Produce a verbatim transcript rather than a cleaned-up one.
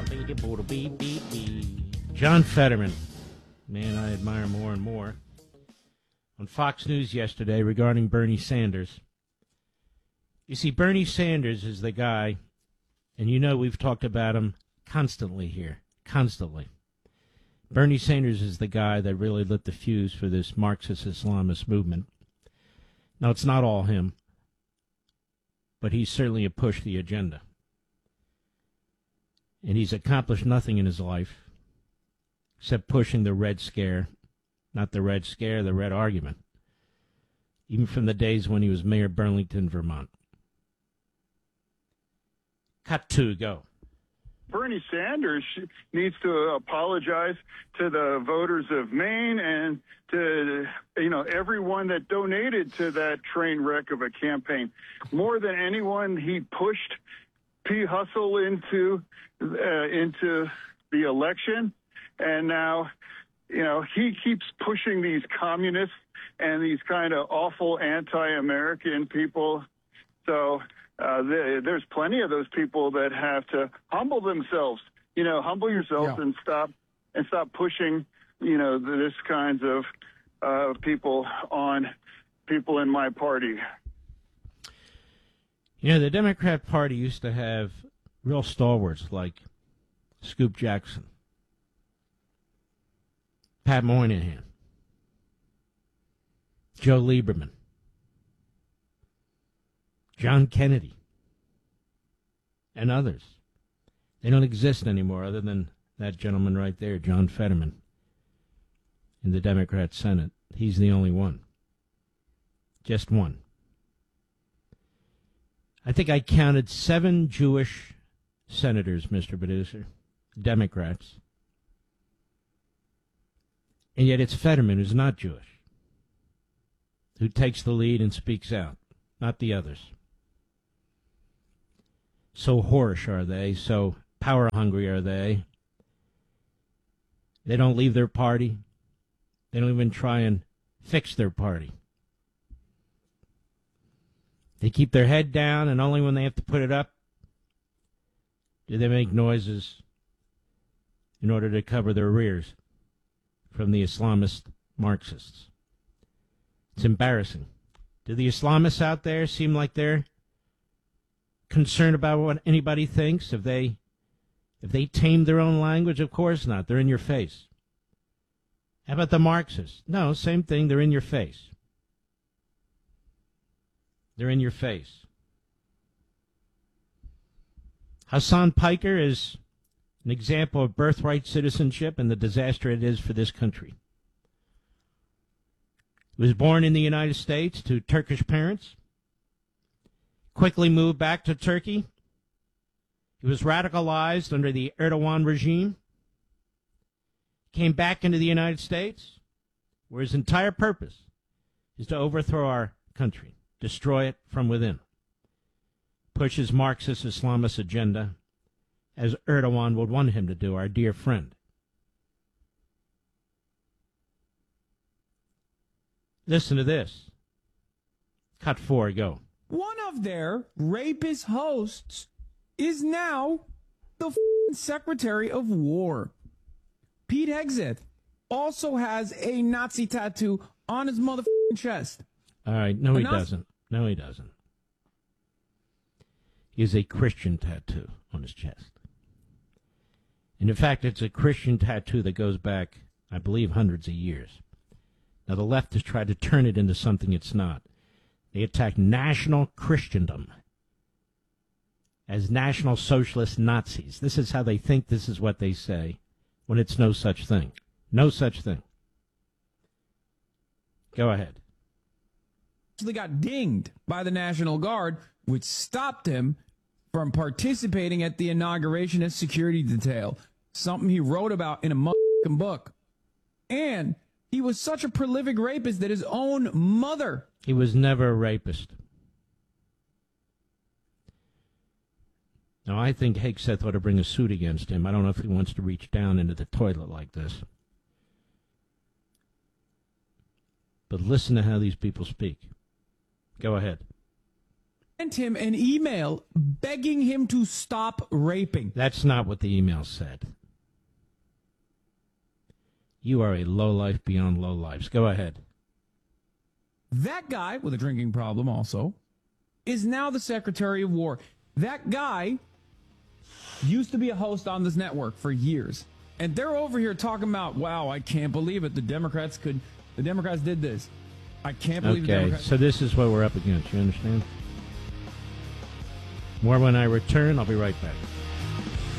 John Fetterman, man I admire more and more. On Fox News yesterday regarding Bernie Sanders. You see, Bernie Sanders is the guy, and you know we've talked about him constantly here, constantly. Bernie Sanders is the guy that really lit the fuse for this Marxist-Islamist movement. Now, it's not all him, but he's certainly pushed the agenda. And he's accomplished nothing in his life except pushing the Red Scare, not the Red Scare, the Red Argument, even from the days when he was Mayor of Burlington, Vermont. Cut two, go. Bernie Sanders needs to apologize to the voters of Maine and to, you know, everyone that donated to that train wreck of a campaign. More than anyone, he pushed P. Hustle into uh, into the election, and now, you know, he keeps pushing these communists and these kind of awful anti-American people. So uh, th- there's plenty of those people that have to humble themselves. You know, humble yourself yeah. and stop and stop pushing, you know, this kinds of uh, people on people in my party. You know, the Democrat Party used to have real stalwarts like Scoop Jackson, Pat Moynihan, Joe Lieberman, John Kennedy, and others. They don't exist anymore other than that gentleman right there, John Fetterman, in the Democrat Senate. He's the only one. Just one. I think I counted seven Jewish senators, Mister Producer, Democrats. And yet it's Fetterman who's not Jewish, who takes the lead and speaks out, not the others. So whorish are they, so power-hungry are they. They don't leave their party. They don't even try and fix their party. They keep their head down, and only when they have to put it up do they make noises in order to cover their rears from the Islamist Marxists. It's embarrassing. Do the Islamists out there seem like they're concerned about what anybody thinks? If they, if they tame their own language? Of course not. They're in your face. How about the Marxists? No, same thing. They're in your face. They're in your face. Hassan Piker is an example of birthright citizenship and the disaster it is for this country. He was born in the United States to Turkish parents, quickly moved back to Turkey. He was radicalized under the Erdogan regime, came back into the United States, where his entire purpose is to overthrow our country, destroy it from within, push his Marxist Islamist agenda as Erdogan would want him to do, our dear friend. Listen to this. Cut four, go. One of their rapist hosts is now the f***ing Secretary of War. Pete Hegseth also has a Nazi tattoo on his motherfucking chest. All right, no, he Nazi- doesn't. No, he doesn't. He has a Christian tattoo on his chest. And in fact, it's a Christian tattoo that goes back, I believe, hundreds of years. Now, the left has tried to turn it into something it's not. They attack national Christendom as National Socialist Nazis. This is how they think, this is what they say, when it's no such thing. No such thing. Go ahead. Actually got dinged by the National Guard, which stopped him from participating at the inauguration as security detail, something he wrote about in a motherfucking book. And he was such a prolific rapist that his own mother... He was never a rapist. Now, I think Hegseth ought to bring a suit against him. I don't know if he wants to reach down into the toilet like this. But listen to how these people speak. Go ahead. sent him an email begging him to stop raping. That's not what the email said. You are a lowlife beyond lowlifes. Go ahead. That guy, with a drinking problem also, is now the Secretary of War. That guy used to be a host on this network for years. And they're over here talking about, wow, I can't believe it. The Democrats could, the Democrats did this. I can't believe the Okay, Democrats. so this is what we're up against. You understand? More when I return. I'll be right back.